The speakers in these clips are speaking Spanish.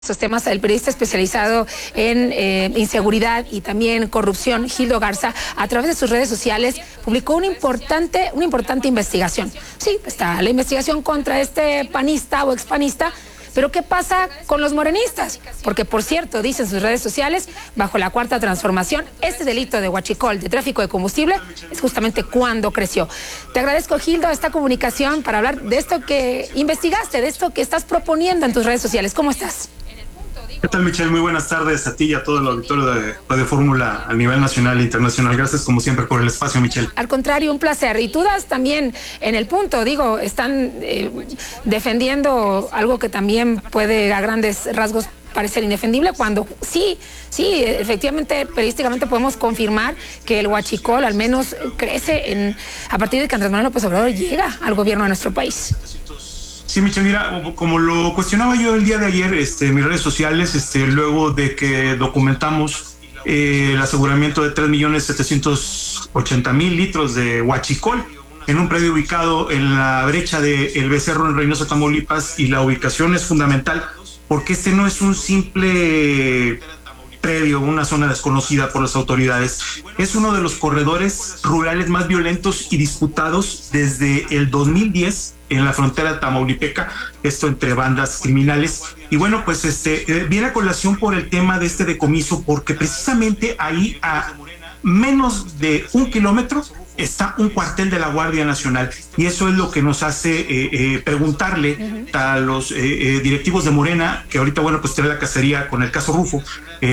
Estos temas, el periodista especializado en inseguridad y también corrupción, Gildo Garza, a través de sus redes sociales, publicó una importante investigación. Sí, está la investigación contra este panista o expanista, pero ¿qué pasa con los morenistas? Porque, por cierto, dice en sus redes sociales, bajo la Cuarta Transformación, este delito de huachicol, de tráfico de combustible, es justamente cuando creció. Te agradezco, Gildo, esta comunicación para hablar de esto que investigaste, de esto que estás proponiendo en tus redes sociales. ¿Cómo estás? ¿Qué tal, Michelle? Muy buenas tardes a ti y a todo el auditorio de Radio Fórmula a nivel nacional e internacional. Gracias, como siempre, por el espacio, Michelle. Al contrario, un placer. Y tú das también en el punto, digo, están defendiendo algo que también puede a grandes rasgos parecer indefendible, cuando sí, efectivamente, periodísticamente podemos confirmar que el huachicol al menos crece a partir de que Andrés Manuel López Obrador llega al gobierno de nuestro país. Sí, Michelle, mira, como lo cuestionaba yo el día de ayer en mis redes sociales, luego de que documentamos el aseguramiento de 3.780.000 litros de huachicol en un predio ubicado en la brecha de El Becerro en Reynosa, Tamaulipas, y la ubicación es fundamental porque este no es un simple predio, una zona desconocida por las autoridades. Es uno de los corredores rurales más violentos y disputados desde el 2010 en la frontera tamaulipeca, esto entre bandas criminales. Y bueno, pues viene a colación por el tema de este decomiso, porque precisamente ahí a menos de 1 kilómetro está un cuartel de la Guardia Nacional, y eso es lo que nos hace preguntarle a los directivos de Morena, que ahorita, bueno, pues trae la cacería con el caso Rufo,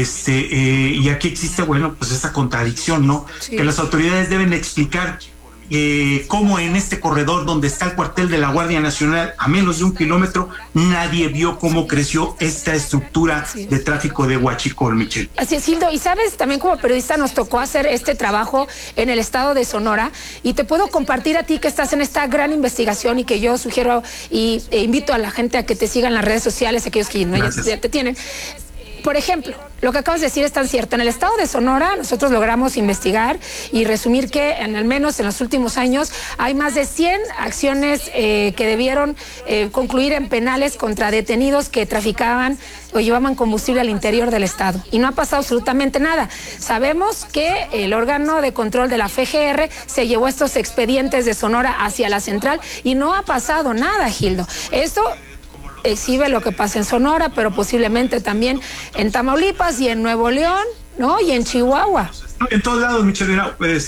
y aquí existe, bueno, pues esta contradicción, ¿no? Sí. Que las autoridades deben explicar cómo en este corredor donde está el cuartel de la Guardia Nacional a menos de 1 kilómetro, nadie vio cómo creció esta estructura de tráfico de huachicol, Michelle. Así es, Gildo, y sabes, también como periodista nos tocó hacer este trabajo en el estado de Sonora, y te puedo compartir a ti que estás en esta gran investigación y que yo sugiero e invito a la gente a que te sigan en las redes sociales, aquellos que no ya te tienen. Por ejemplo, lo que acabas de decir es tan cierto. En el estado de Sonora nosotros logramos investigar y resumir que al menos en los últimos años hay más de 100 acciones que debieron concluir en penales contra detenidos que traficaban o llevaban combustible al interior del estado. Y no ha pasado absolutamente nada. Sabemos que el órgano de control de la FGR se llevó estos expedientes de Sonora hacia la central y no ha pasado nada, Gildo. Esto exhibe lo que pasa en Sonora, pero posiblemente también en Tamaulipas y en Nuevo León, ¿no? Y en Chihuahua. En todos lados, Michelle,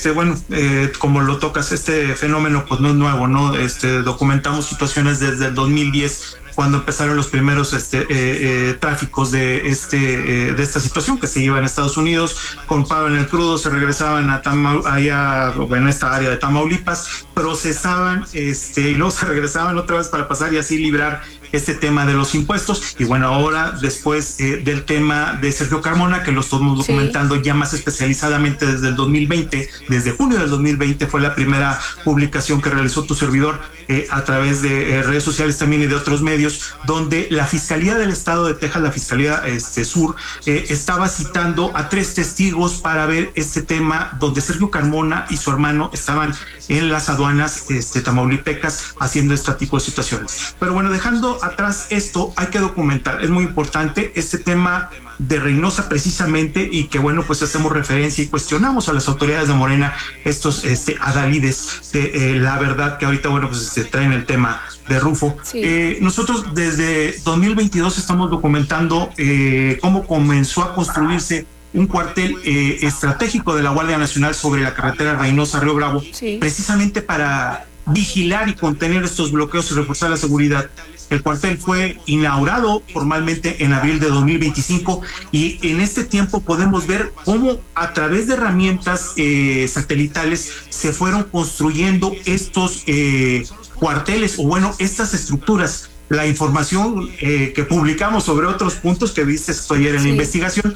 como lo tocas, este fenómeno pues no es nuevo, ¿no? Documentamos situaciones desde el 2010, cuando empezaron los primeros tráficos de esta situación que se iba en Estados Unidos, compraban el crudo, se regresaban allá en esta área de Tamaulipas, procesaban y luego se regresaban otra vez para pasar y así librar este tema de los impuestos. Y bueno, ahora después del tema de Sergio Carmona, que lo estamos documentando ya más especializadamente desde el 2020, desde junio del 2020 fue la primera publicación que realizó tu servidor a través de redes sociales también y de otros medios, donde la Fiscalía del Estado de Texas, la Fiscalía Sur, estaba citando a 3 testigos para ver este tema, donde Sergio Carmona y su hermano estaban en las aduanas tamaulipecas haciendo este tipo de situaciones. Pero bueno, dejando atrás esto, hay que documentar, es muy importante este tema de Reynosa precisamente, y que bueno, pues hacemos referencia y cuestionamos a las autoridades de Morena, estos adalides de la verdad que ahorita, bueno, pues traen el tema de Rufo. Sí. Nosotros desde 2022 estamos documentando cómo comenzó a construirse un cuartel estratégico de la Guardia Nacional sobre la carretera Reynosa-Río Bravo, precisamente para vigilar y contener estos bloqueos y reforzar la seguridad. El cuartel fue inaugurado formalmente en abril de 2025, y en este tiempo podemos ver cómo a través de herramientas satelitales se fueron construyendo estos cuarteles, o bueno, estas estructuras. La información que publicamos sobre otros puntos que viste ayer en la investigación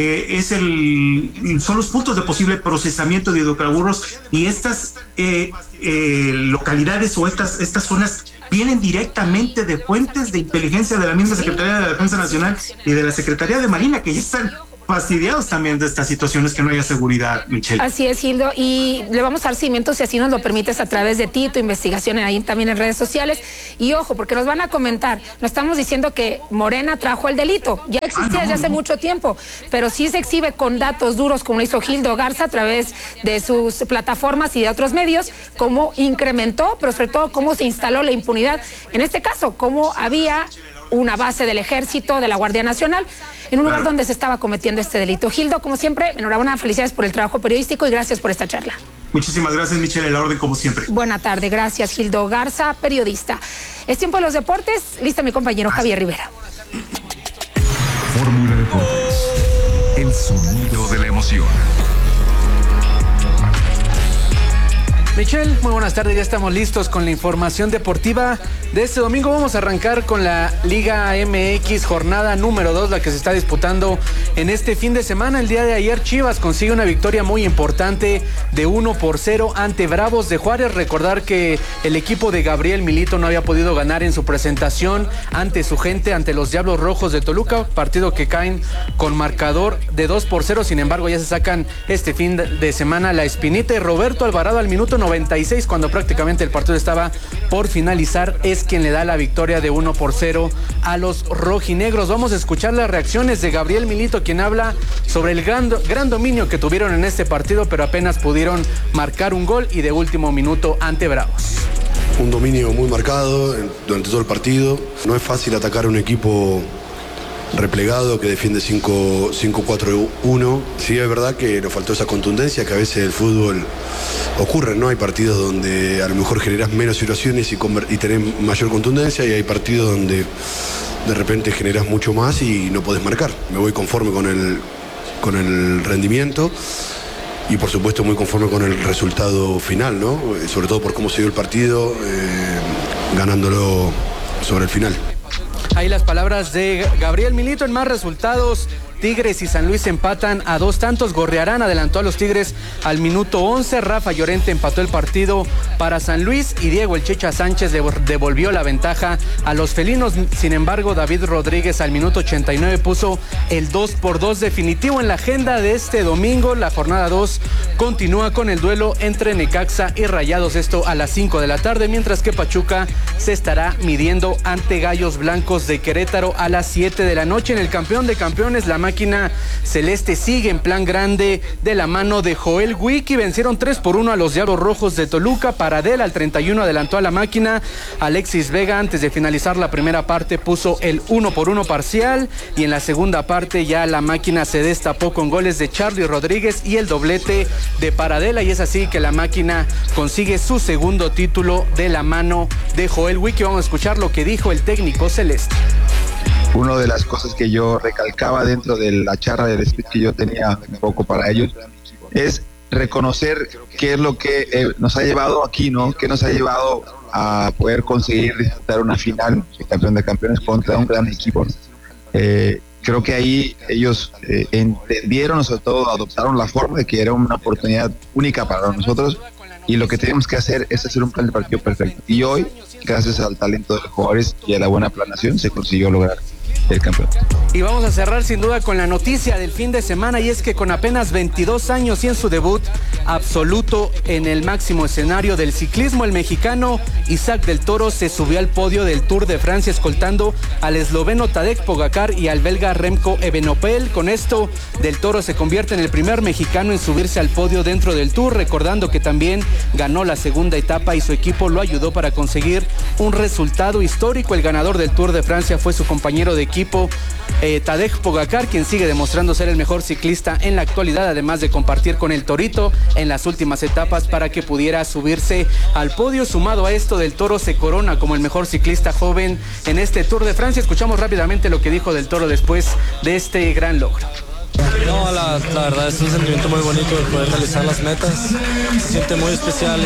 son los puntos de posible procesamiento de hidrocarburos, y estas localidades o estas zonas vienen directamente de fuentes de inteligencia de la misma Secretaría de la Defensa Nacional y de la Secretaría de Marina, que ya están fastidiados también de estas situaciones que no haya seguridad, Michelle. Así es, Gildo, y le vamos a dar seguimiento si así nos lo permites a través de ti, tu investigación ahí también en redes sociales. Y ojo, porque nos van a comentar, no estamos diciendo que Morena trajo el delito, ya existía desde hace mucho tiempo, pero sí se exhibe con datos duros, como lo hizo Gildo Garza a través de sus plataformas y de otros medios, cómo incrementó, pero sobre todo cómo se instaló la impunidad. En este caso, cómo había una base del Ejército, de la Guardia Nacional, en un lugar donde se estaba cometiendo este delito. Gildo, como siempre, enhorabuena, felicidades por el trabajo periodístico y gracias por esta charla. Muchísimas gracias, Michelle, en la orden como siempre. Buena tarde, gracias, Gildo Garza, periodista. Es tiempo de los deportes, lista mi compañero Javier Rivera. Fórmula Deportes, el sonido de la emoción. Michelle, muy buenas tardes, ya estamos listos con la información deportiva de este domingo. Vamos a arrancar con la Liga MX, jornada número 2, la que se está disputando en este fin de semana. El día de ayer Chivas consigue una victoria muy importante de 1-0 ante Bravos de Juárez. Recordar que el equipo de Gabriel Milito no había podido ganar en su presentación ante su gente, ante los Diablos Rojos de Toluca, partido que caen con marcador de 2-0. Sin embargo, ya se sacan este fin de semana la espinita, y Roberto Alvarado al minuto 96, cuando prácticamente el partido estaba por finalizar, es quien le da la victoria de 1-0 a los rojinegros. Vamos a escuchar las reacciones de Gabriel Milito, quien habla sobre el gran dominio que tuvieron en este partido, pero apenas pudieron marcar un gol y de último minuto ante Bravos. Un dominio muy marcado durante todo el partido. No es fácil atacar a un equipo replegado que defiende 5-4-1. Sí, es verdad que nos faltó esa contundencia que a veces el fútbol ocurre, ¿no? Hay partidos donde a lo mejor generas menos situaciones y tenés mayor contundencia, y hay partidos donde de repente generas mucho más y no podés marcar. Me voy conforme con el rendimiento y por supuesto muy conforme con el resultado final, ¿no? Sobre todo por cómo se dio el partido, ganándolo sobre el final. Ahí las palabras de Gabriel Milito. En más resultados, Tigres y San Luis empatan a 2 tantos. Gorriarán adelantó a los Tigres al minuto 11. Rafa Llorente empató el partido para San Luis y Diego El Checha Sánchez devolvió la ventaja a los felinos. Sin embargo, David Rodríguez al minuto 89 puso el 2-2 definitivo en la agenda de este domingo. La jornada 2 continúa con el duelo entre Necaxa y Rayados, esto a las 5 de la tarde, mientras que Pachuca se estará midiendo ante Gallos Blancos de Querétaro a las 7 de la noche. En el campeón de campeones, la máquina celeste sigue en plan grande de la mano de Joel Wiki. Vencieron 3-1 a los Diablos Rojos de Toluca. Paradel al 31 adelantó a la máquina. Alexis Vega, antes de finalizar la primera parte, puso el 1-1 parcial, y en la segunda parte ya la máquina se destapó con goles de Charly Rodríguez y el doblete de Paradela, y es así que la máquina consigue su segundo título de la mano de Joel Wiki. Vamos a escuchar lo que dijo el técnico celeste. Una de las cosas que yo recalcaba dentro de la charla del speech que yo tenía un poco para ellos es reconocer qué es lo que nos ha llevado aquí, ¿no? Que nos ha llevado a poder conseguir disputar una final de campeón de campeones contra un gran equipo. Creo que ahí ellos entendieron, sobre todo adoptaron la forma de que era una oportunidad única para nosotros, y lo que tenemos que hacer es hacer un plan de partido perfecto. Y hoy, gracias al talento de los jugadores y a la buena planeación, se consiguió lograr el campeonato. Y vamos a cerrar sin duda con la noticia del fin de semana, y es que con apenas 22 años y en su debut absoluto en el máximo escenario del ciclismo, el mexicano Isaac del Toro se subió al podio del Tour de Francia, escoltando al esloveno Tadej Pogacar y al belga Remco Evenepoel. Con esto, del Toro se convierte en el primer mexicano en subirse al podio dentro del Tour, recordando que también ganó la segunda etapa y su equipo lo ayudó para conseguir un resultado histórico. El ganador del Tour de Francia fue su compañero de equipo Tadej Pogacar, quien sigue demostrando ser el mejor ciclista en la actualidad, además de compartir con el Torito en las últimas etapas para que pudiera subirse al podio. Sumado a esto, del Toro se corona como el mejor ciclista joven en este Tour de Francia. Escuchamos rápidamente lo que dijo del Toro después de este gran logro. No, la verdad es un sentimiento muy bonito de poder realizar las metas. Se siente muy especial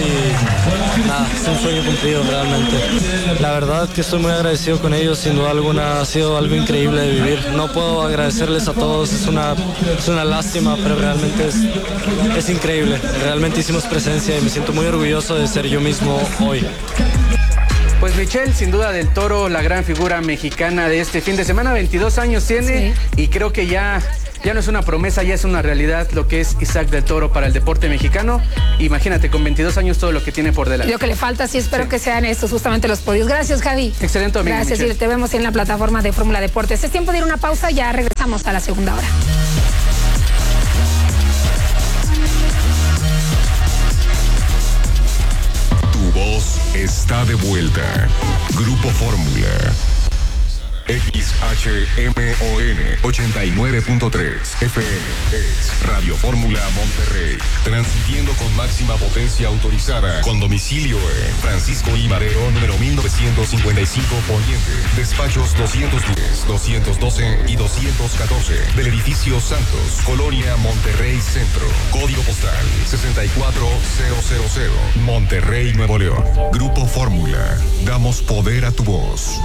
y nada, es un sueño cumplido realmente. La verdad que estoy muy agradecido con ellos, sin duda alguna ha sido algo increíble de vivir. No puedo agradecerles a todos, es una lástima, pero realmente es increíble. Realmente hicimos presencia y me siento muy orgulloso de ser yo mismo hoy. Pues Michelle, sin duda del Toro, la gran figura mexicana de este fin de semana, 22 años tiene, sí. Y creo que ya Ya no es una promesa, ya es una realidad lo que es Isaac del Toro para el deporte mexicano. Imagínate, con 22 años todo lo que tiene por delante. Lo que le falta, sí, espero que sean estos justamente los podios. Gracias, Javi. Excelente domingo, Gracias, Michelle. y te vemos en la plataforma de Fórmula Deportes. Es tiempo de ir a una pausa, ya regresamos a la segunda hora. Tu voz está de vuelta. Grupo Fórmula. XHMON 89.3 FM es Radio Fórmula Monterrey, transmitiendo con máxima potencia autorizada, con domicilio en Francisco I. Madero, número 1955 Poniente, despachos 210, 212 y 214 del edificio Santos, Colonia Monterrey Centro, código postal 64000, Monterrey, Nuevo León. Grupo Fórmula, damos poder a tu voz.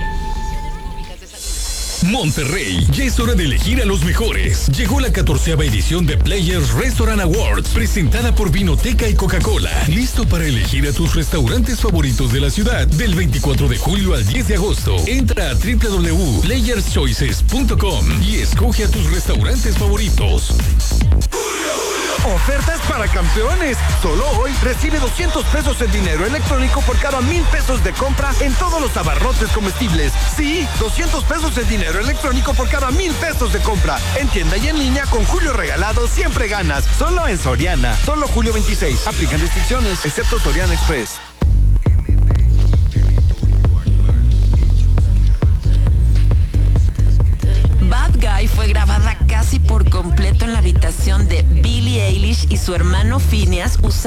Monterrey, ya es hora de elegir a los mejores. Llegó la 14ª edición de Players Restaurant Awards, presentada por Vinoteca y Coca-Cola. Listo para elegir a tus restaurantes favoritos de la ciudad del 24 de julio al 10 de agosto. Entra a www.playerschoices.com y escoge a tus restaurantes favoritos. Ofertas para campeones. Solo hoy recibe 200 pesos en dinero electrónico por cada 1,000 pesos de compra en todos los abarrotes comestibles. Sí, 200 pesos en dinero electrónico por cada 1,000 pesos de compra. En tienda y en línea con Julio Regalado siempre ganas. Solo en Soriana. Solo julio 26. Aplican restricciones, excepto Soriana Express. Bad Guy fue grabada casi por completo en la habitación de Billie Eilish y su hermano Phineas usando